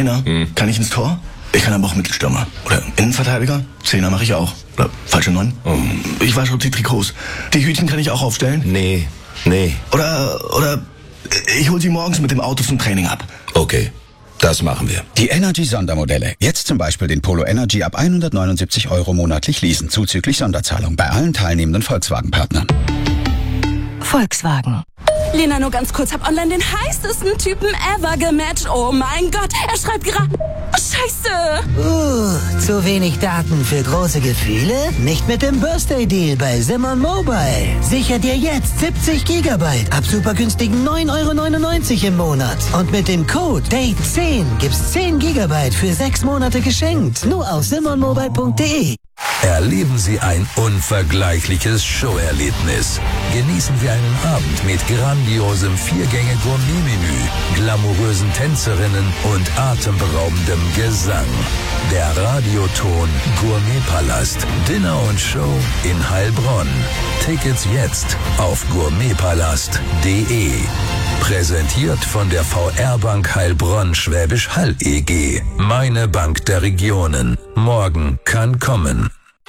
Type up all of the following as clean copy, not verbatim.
Einer? Kann ich ins Tor? Ich kann aber auch Mittelstürmer. Oder Innenverteidiger? Zehner mache ich auch. Oder falsche 9? Ich wasche die Trikots. Die Hütchen kann ich auch aufstellen? Nee. Oder ich hol sie morgens mit dem Auto zum Training ab. Okay, das machen wir. Die Energy-Sondermodelle. Jetzt zum Beispiel den Polo Energy ab 179 € monatlich leasen, zuzüglich Sonderzahlung bei allen teilnehmenden Volkswagen-Partnern. Volkswagen. Lena, nur ganz kurz, hab online den heißesten Typen ever gematcht. Oh mein Gott, er schreibt gerade... Scheiße! Zu wenig Daten für große Gefühle? Nicht mit dem Birthday-Deal bei Simon Mobile. Sicher dir jetzt 70 GB ab super günstigen 9,99 € im Monat. Und mit dem Code DATE10 gibt's 10 GB für 6 Monate geschenkt. Nur auf simonmobile.de. Erleben Sie ein unvergleichliches Showerlebnis. Genießen Sie einen Abend mit grandiosem 4-Gänge-Gourmet-Menü, glamourösen Tänzerinnen und atemberaubendem Gesang. Der Radioton Gourmetpalast. Dinner und Show in Heilbronn. Tickets jetzt auf gourmetpalast.de. Präsentiert von der VR-Bank Heilbronn Schwäbisch Hall e.G. Meine Bank der Regionen. Morgen kann kommen.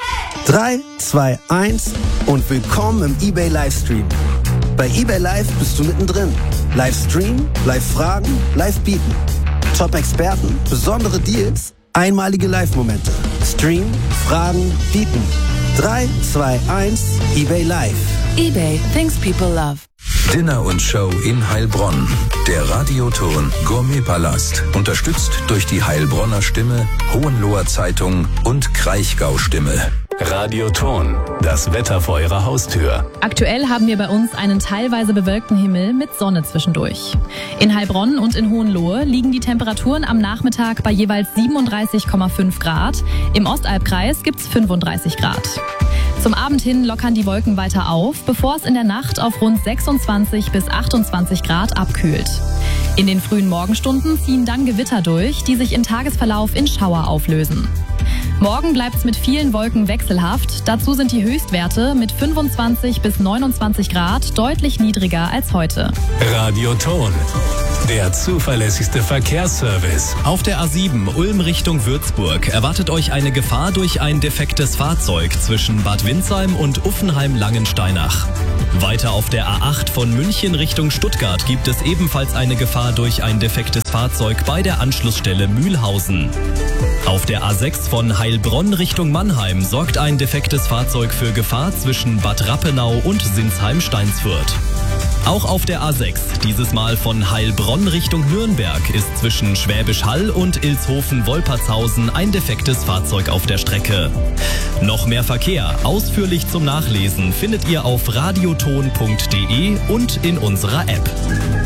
3, 2, 1 und willkommen im eBay Livestream. Bei eBay Live bist du mittendrin. Livestream, Live-Fragen, Live-Bieten. Top-Experten, besondere Deals, einmalige Live-Momente. Stream, Fragen, Bieten. 3, 2, 1, eBay Live. eBay, things people love. Dinner und Show in Heilbronn. Der Radioton Gourmetpalast. Unterstützt durch die Heilbronner Stimme, Hohenloher Zeitung und Kraichgau Stimme. Radioton, das Wetter vor Ihrer Haustür. Aktuell haben wir bei uns einen teilweise bewölkten Himmel mit Sonne zwischendurch. In Heilbronn und in Hohenlohe liegen die Temperaturen am Nachmittag bei jeweils 37,5 Grad. Im Ostalbkreis gibt's 35 Grad. Zum Abend hin lockern die Wolken weiter auf, bevor es in der Nacht auf rund 26 bis 28 Grad abkühlt. In den frühen Morgenstunden ziehen dann Gewitter durch, die sich im Tagesverlauf in Schauer auflösen. Morgen bleibt's mit vielen Wolken wechselhaft. Dazu sind die Höchstwerte mit 25 bis 29 Grad deutlich niedriger als heute. Radioton, der zuverlässigste Verkehrsservice. Auf der A7 Ulm Richtung Würzburg erwartet euch eine Gefahr durch ein defektes Fahrzeug zwischen Bad Windsheim und Uffenheim-Langensteinach. Weiter auf der A8 von München Richtung Stuttgart gibt es ebenfalls eine Gefahr durch ein defektes Fahrzeug bei der Anschlussstelle Mühlhausen. Auf der A6 von Heilbronn Richtung Mannheim sorgt ein defektes Fahrzeug für Gefahr zwischen Bad Rappenau und Sinsheim-Steinsfurt. Auch auf der A6, dieses Mal von Heilbronn Richtung Nürnberg, ist zwischen Schwäbisch Hall und Ilshofen-Wolpertshausen ein defektes Fahrzeug auf der Strecke. Noch mehr Verkehr, ausführlich zum Nachlesen, findet ihr auf radioton.de und in unserer App.